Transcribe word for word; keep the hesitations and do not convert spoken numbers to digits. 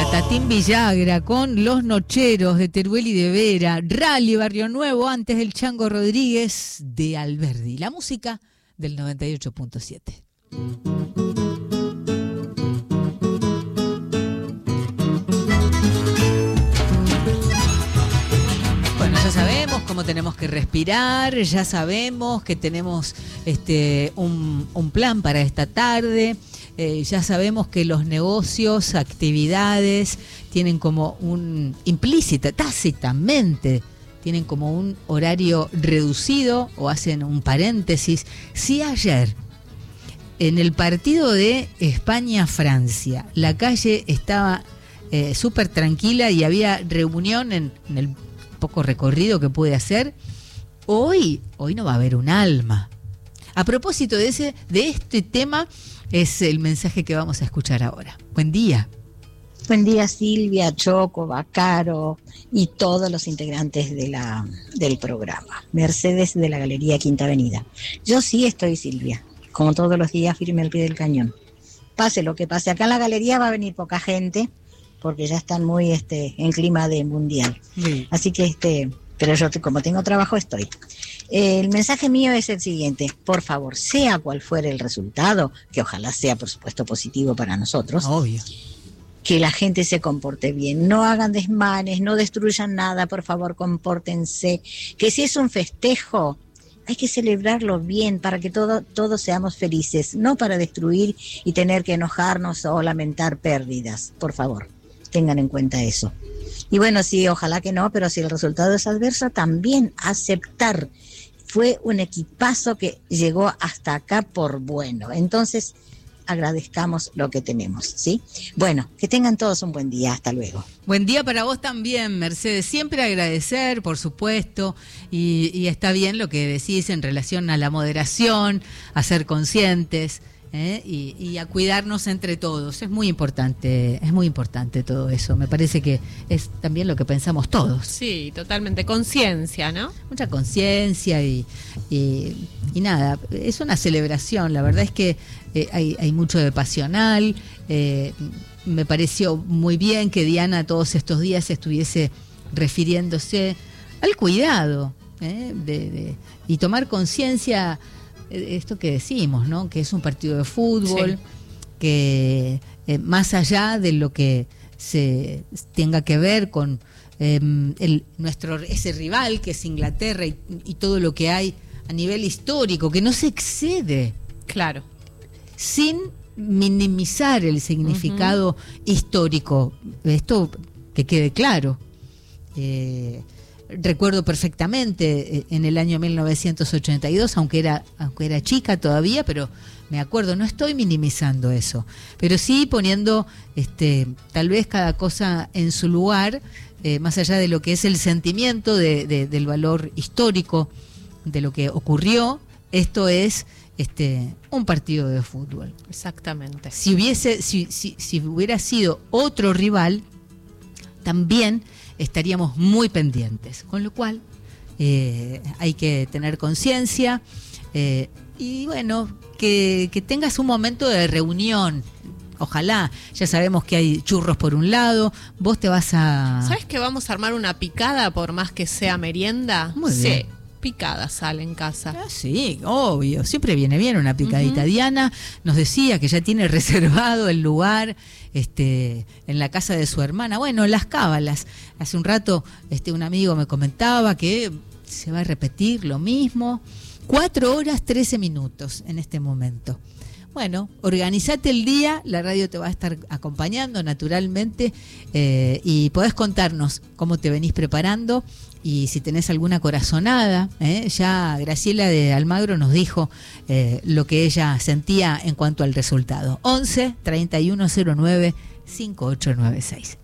Tatín Villagra con Los Nocheros de Teruel y de Vera, Rally Barrio Nuevo, antes del Chango Rodríguez de Alberdi. La música del noventa y ocho punto siete. Bueno, ya sabemos cómo tenemos que respirar, ya sabemos que tenemos este, un, un plan para esta tarde. Eh, ya sabemos que los negocios, actividades, tienen como un, implícita, tácitamente, tienen como un horario reducido o hacen un paréntesis. Si ayer, en el partido de España-Francia, la calle estaba eh, súper tranquila y había reunión en, en el poco recorrido que pude hacer, hoy, hoy no va a haber un alma. A propósito de, ese, de este tema, es el mensaje que vamos a escuchar ahora. Buen día. Buen día, Silvia, Choco, Bacaro y todos los integrantes de la, del programa. Mercedes de la Galería Quinta Avenida. Yo sí estoy, Silvia, como todos los días, firme al pie del cañón. Pase lo que pase. Acá en la galería va a venir poca gente porque ya están muy este, en clima de mundial. Sí. Así que, este, pero yo como tengo trabajo estoy. El mensaje mío es el siguiente: por favor, sea cual fuere el resultado, que ojalá sea por supuesto positivo para nosotros, obvio, que la gente se comporte bien, no hagan desmanes, no destruyan nada, por favor, compórtense, que si es un festejo, hay que celebrarlo bien para que todo, todos seamos felices, no para destruir y tener que enojarnos o lamentar pérdidas, por favor, tengan en cuenta eso. Y bueno, sí, ojalá que no, pero si el resultado es adverso, también aceptar. Fue un equipazo que llegó hasta acá por bueno. Entonces, agradezcamos lo que tenemos, ¿sí? Bueno, que tengan todos un buen día. Hasta luego. Buen día para vos también, Mercedes. Siempre agradecer, por supuesto, y, y está bien lo que decís en relación a la moderación, a ser conscientes, ¿eh? y, y a cuidarnos entre todos. Es muy importante, es muy importante todo eso. Me parece que es también lo que pensamos todos. Sí, totalmente. Conciencia, ¿no? Mucha conciencia y, y, y nada, es una celebración. La verdad es que eh, hay, hay mucho de pasional. Eh, me pareció muy bien que Diana todos estos días estuviese refiriéndose al cuidado, ¿eh? de, de, y tomar conciencia. Esto que decimos, ¿no? Que es un partido de fútbol, sí, que eh, más allá de lo que se tenga que ver con eh, el, nuestro ese rival que es Inglaterra y, y todo lo que hay a nivel histórico, que no se excede, claro, sin minimizar el significado uh-huh. histórico. Esto que quede claro. Eh, Recuerdo perfectamente en el año mil novecientos ochenta y dos, aunque era, aunque era chica todavía, pero me acuerdo, no estoy minimizando eso, pero sí poniendo este, tal vez cada cosa en su lugar, eh, más allá de lo que es el sentimiento de, de, del valor histórico de lo que ocurrió. Esto es este, un partido de fútbol. Exactamente. Si hubiese, si, si, si hubiera sido otro rival, también estaríamos muy pendientes, con lo cual eh, hay que tener conciencia eh, y bueno, que, que tengas un momento de reunión. Ojalá, ya sabemos que hay churros por un lado, vos te vas a... ¿Sabes que vamos a armar una picada por más que sea merienda? Muy bien. Sí, picada sale en casa. Ah, sí, obvio, siempre viene bien una picadita. Uh-huh. Diana nos decía que ya tiene reservado el lugar este, en la casa de su hermana. Bueno, Las Cábalas. Hace un rato este, un amigo me comentaba que se va a repetir lo mismo. Cuatro horas, trece minutos en este momento. Bueno, organizate el día, la radio te va a estar acompañando naturalmente eh, y podés contarnos cómo te venís preparando y si tenés alguna corazonada. Eh, ya Graciela de Almagro nos dijo eh, lo que ella sentía en cuanto al resultado. once, treinta y uno cero nueve, cincuenta y ocho noventa y seis.